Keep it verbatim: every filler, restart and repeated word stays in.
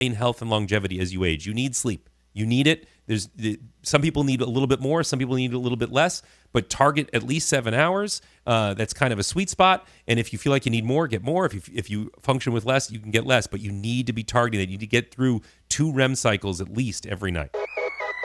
in health and longevity as you age. You need sleep. You need it. There's some people need a little bit more, some people need a little bit less, but target at least seven hours. Uh, that's kind of a sweet spot. And if you feel like you need more, get more. If you if you function with less, you can get less. But you need to be targeting it. You need to get through two R E M cycles at least every night.